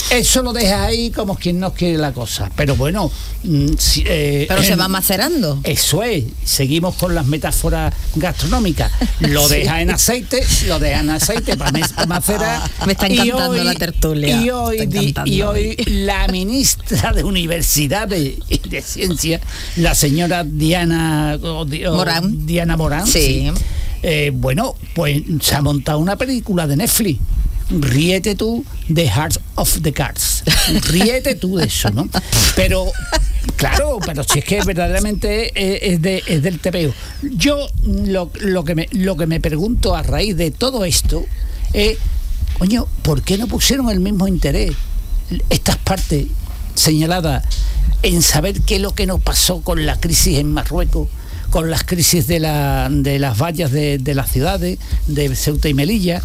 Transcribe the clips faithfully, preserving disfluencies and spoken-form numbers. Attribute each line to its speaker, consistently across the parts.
Speaker 1: eso lo dejas ahí como quien no quiere la cosa. Pero bueno, si, eh,
Speaker 2: pero
Speaker 1: eh,
Speaker 2: se va macerando.
Speaker 1: Eso es, seguimos con las metáforas gastronómicas. Lo
Speaker 2: Sí.
Speaker 1: deja en aceite, lo deja en aceite para macerar.
Speaker 2: Me está encantando la tertulia.
Speaker 1: Y hoy, di, y hoy la ministra de Universidades y de Ciencia, la señora Diana o, o,
Speaker 2: Morán.
Speaker 1: Diana Morán,
Speaker 2: Sí.
Speaker 1: sí. Eh, bueno, pues se ha montado una película de Netflix. Ríete tú de Heart of the Cards. Ríete tú de eso, ¿no? Pero, claro, pero si es que verdaderamente es, es, de, es del tepeo. Yo lo, lo, que me, lo que me pregunto a raíz de todo esto es, coño, ¿por qué no pusieron el mismo interés estas partes señaladas en saber qué es lo que nos pasó con la crisis en Marruecos, con las crisis de, la, de las vallas de, de las ciudades, de Ceuta y Melilla,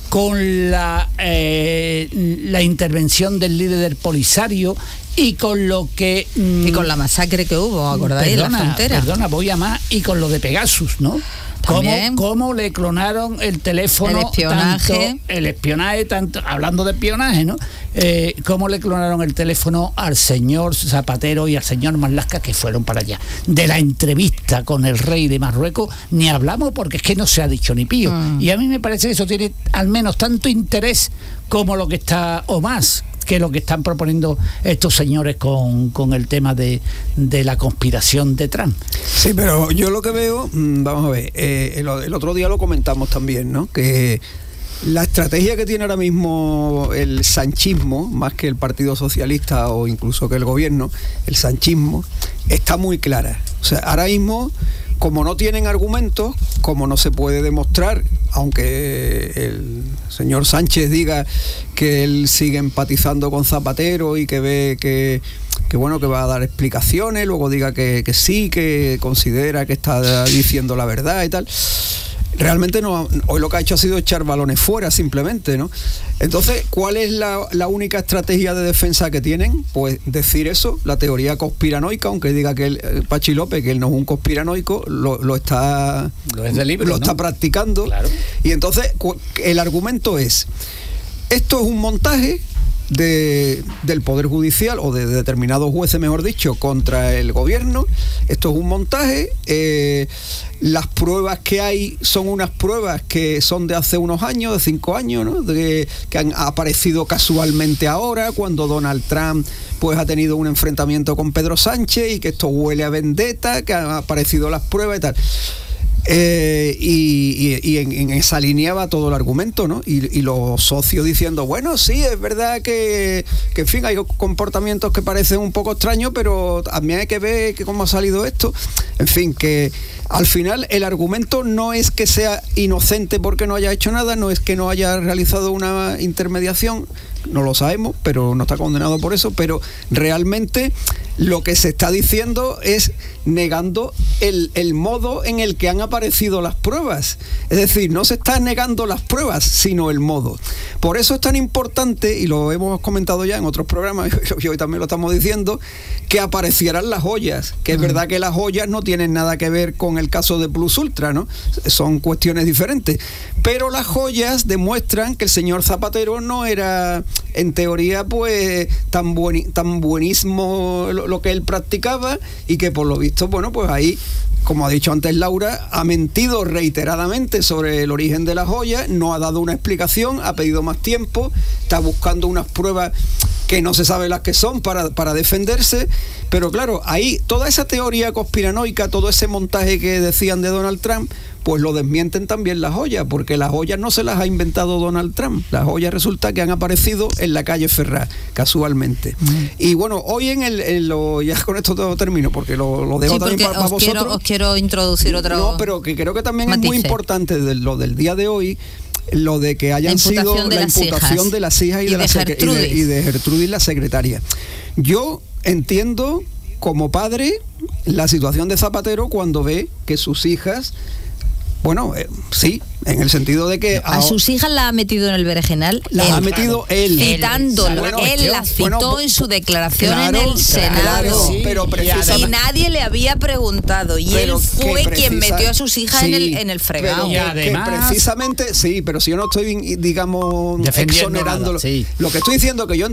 Speaker 1: con la, eh, la intervención del líder del Polisario y con lo que...
Speaker 2: Mm, y con la masacre que hubo, ¿acordáis?
Speaker 1: Perdona,
Speaker 2: la frontera.
Speaker 1: Perdona, voy a más, y con lo de Pegasus, ¿no? ¿Cómo, ¿Cómo le clonaron el teléfono?
Speaker 2: El espionaje.
Speaker 1: Tanto, el espionaje, tanto, hablando de espionaje, ¿no? Eh, ¿Cómo le clonaron el teléfono al señor Zapatero y al señor Marlaska que fueron para allá? De la entrevista con el rey de Marruecos ni hablamos porque es que no se ha dicho ni pío. Mm. Y a mí me parece que eso tiene al menos tanto interés como lo que está, o más, que lo que están proponiendo estos señores con, con el tema de, de la conspiración de Trump.
Speaker 3: Sí, pero yo lo que veo, vamos a ver, eh, el, el otro día lo comentamos también, ¿no? Que la estrategia que tiene ahora mismo el sanchismo, más que el Partido Socialista o incluso que el gobierno, el sanchismo, está muy clara. O sea, ahora mismo, como no tienen argumentos, como no se puede demostrar, aunque el señor Sánchez diga que él sigue empatizando con Zapatero y que ve que, que bueno, que va a dar explicaciones, luego diga que, que sí, que considera que está diciendo la verdad y tal. Realmente no, hoy lo que ha hecho ha sido echar balones fuera simplemente, ¿no? Entonces, ¿cuál es la, la única estrategia de defensa que tienen? Pues decir eso, la teoría conspiranoica, aunque diga que él, eh, Pachi López, que él no es un conspiranoico, lo, lo está
Speaker 1: lo, es de libro,
Speaker 3: lo
Speaker 1: ¿no?
Speaker 3: está practicando.
Speaker 1: Claro.
Speaker 3: Y entonces el argumento es, esto es un montaje de, del Poder Judicial o de determinados jueces, mejor dicho, contra el gobierno. Esto es un montaje. Eh, las pruebas que hay son unas pruebas que son de hace unos años, de cinco años, ¿no? De, que han aparecido casualmente ahora, cuando Donald Trump pues ha tenido un enfrentamiento con Pedro Sánchez y que esto huele a vendetta, que han aparecido las pruebas y tal. Eh, y, y, y en, en esa línea va todo el argumento, ¿no? Y, y los socios diciendo, bueno, sí, es verdad que, que, en fin, hay comportamientos que parecen un poco extraños, pero también hay que ver que cómo ha salido esto. En fin, que al final el argumento no es que sea inocente porque no haya hecho nada, no es que no haya realizado una intermediación, no lo sabemos, pero no está condenado por eso, pero realmente lo que se está diciendo es negando el, el modo en el que han aparecido las pruebas. Es decir, no se está negando las pruebas, sino el modo. Por eso es tan importante, y lo hemos comentado ya en otros programas, y hoy también lo estamos diciendo, que aparecieran las joyas, que es verdad que las joyas no tienen nada que ver con el caso de Plus Ultra, ¿no? Son cuestiones diferentes. Pero las joyas demuestran que el señor Zapatero no era, en teoría, pues tan, buen, tan buenísimo lo, lo que él practicaba, y que por lo visto, bueno, pues ahí, como ha dicho antes Laura, ha mentido reiteradamente sobre el origen de las joyas, no ha dado una explicación, ha pedido más tiempo, está buscando unas pruebas que no se sabe las que son para, para defenderse, pero claro, ahí toda esa teoría conspiranoica, todo ese montaje que decían de Donald Trump, pues lo desmienten también las joyas, porque las joyas no se las ha inventado Donald Trump, las joyas resulta que han aparecido en la calle Ferraz, casualmente. Mm. Y bueno, hoy en el, en lo, ya con esto todo termino, porque lo, lo dejo sí, también para, para
Speaker 2: os
Speaker 3: vosotros.
Speaker 2: Quiero, os quiero introducir otro.
Speaker 3: No, pero que creo que también
Speaker 2: matice.
Speaker 3: Es muy importante de lo del día de hoy, lo de que hayan sido la imputación de las hijas y, y, de, de, la y, de, y de Gertrudis, la secretaria. Yo entiendo como padre la situación de Zapatero cuando ve que sus hijas, bueno, eh, sí, en el sentido de que...
Speaker 2: A, a sus hijas la ha metido en el berenjenal.
Speaker 3: Las ha metido él.
Speaker 2: Citándolo.
Speaker 3: Bueno,
Speaker 2: él las citó bueno, en su declaración
Speaker 3: claro,
Speaker 2: en el Senado.
Speaker 3: Claro, sí, pero
Speaker 2: y nadie le había preguntado. Y él fue precisa, quien metió a sus hijas sí, en, el, en el fregado.
Speaker 3: Y además, que precisamente, sí, pero si yo no estoy, digamos, exonerándolo. Sí. Lo que estoy diciendo que yo